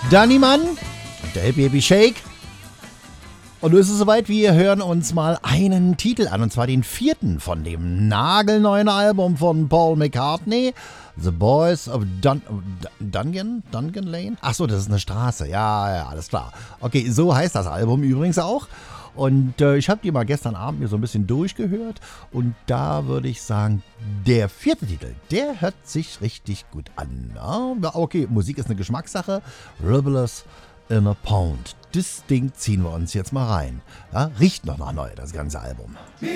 Danny Mann, der Baby Shake. Und nun ist es soweit, wir hören uns mal einen Titel an, und zwar den 4. von dem nagelneuen Album von Paul McCartney, The Boys of Dungan Lane? Achso, das ist eine Straße, ja, alles klar. Okay, so heißt das Album übrigens auch. Und ich habe die mal gestern Abend mir so ein bisschen durchgehört, und da würde ich sagen, der 4. Titel, der hört sich richtig gut an. Ja, okay, Musik ist eine Geschmackssache. Rivers in a Pound. Das Ding ziehen wir uns jetzt mal rein. Ja, riecht noch nach neu, das ganze Album.